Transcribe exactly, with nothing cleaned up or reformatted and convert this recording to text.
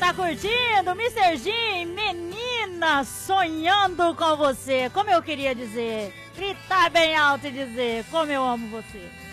tá curtindo? mister Jim, menina, sonhando com você. Como eu queria dizer, gritar bem alto e dizer como eu amo você.